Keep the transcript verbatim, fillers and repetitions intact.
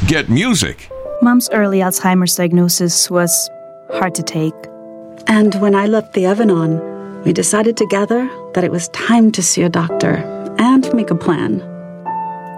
get music. Mom's early Alzheimer's diagnosis was hard to take. And when I left the Evanon, we decided together that it was time to see a doctor and make a plan.